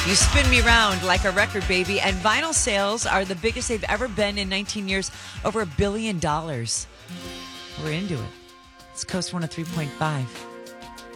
You spin me round like a record, baby. And vinyl sales are the biggest they've ever been in 19 years, over $1 billion. We're into it. It's Coast 103.5.